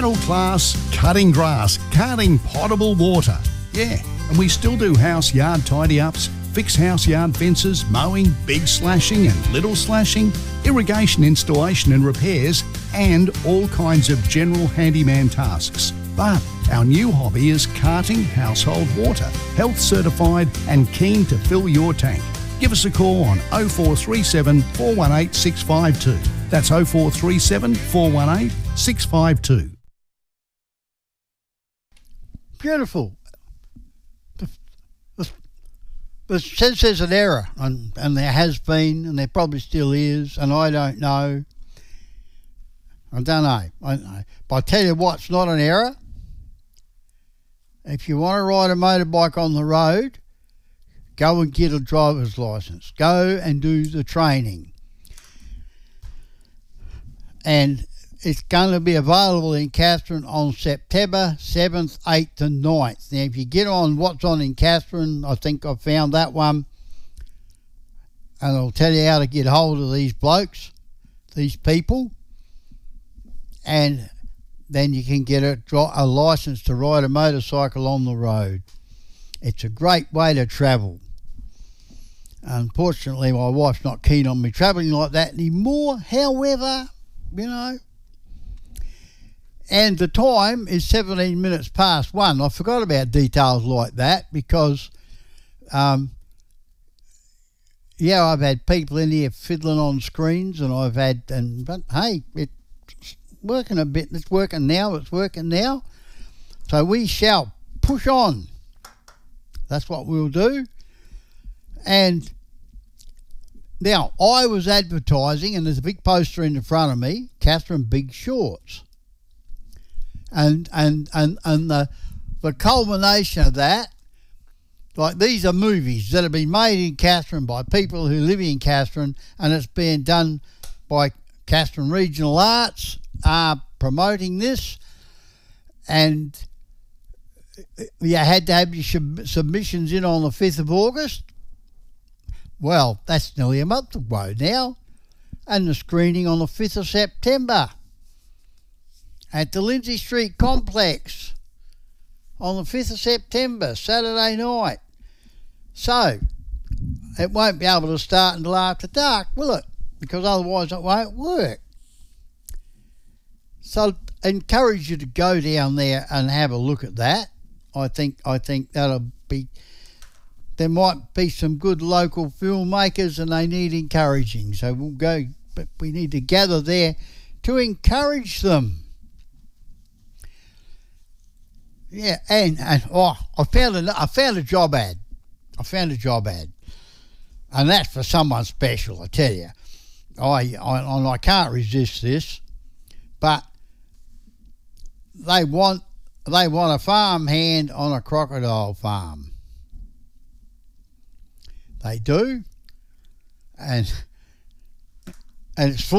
Channel class cutting grass, carting potable water. Yeah, and we still do house yard tidy-ups, fix house yard fences, mowing, big slashing and little slashing, irrigation installation and repairs, and all kinds of general handyman tasks. But our new hobby is carting household water, health certified and keen to fill your tank. Give us a call on 0437 418 652. That's 0437 418 652. Beautiful. But since there's an error, and there has been, and there probably still is, and I don't know. I don't know. But I tell you what's not an error. If you want to ride a motorbike on the road, go and get a driver's licence. Go and do the training. And it's going to be available in Katherine on September 7th, 8th and 9th. Now, if you get on what's on in Katherine, I think I've found that one. And I'll tell you how to get hold of these blokes, these people. And then you can get a licence to ride a motorcycle on the road. It's a great way to travel. Unfortunately, my wife's not keen on me travelling like that anymore. However, you know, and the time is 17 minutes past 1. I forgot about details like that because, I've had people in here fiddling on screens, and but hey, it's working a bit. It's working now. So we shall push on. That's what we'll do. And now, I was advertising, and there's a big poster in the front of me, Katherine Big Shorts. And the culmination of that, like these are movies that have been made in Katherine by people who live in Katherine, and it's being done by Katherine Regional Arts, promoting this. And you had to have your submissions in on the 5th of August. Well, that's nearly a month ago now. And the screening on the 5th of September at the Lindsay Street Complex on the 5th of September, Saturday night. So, it won't be able to start until after dark, will it? Because otherwise it won't work. So, I encourage you to go down there and have a look at that. I think that'll be... There might be some good local filmmakers and they need encouraging. So we'll go, but we need to gather there to encourage them. Yeah, and I found a job ad. And that's for someone special, I tell you. I can't resist this, but they want a farm hand on a crocodile farm. They do, and it's full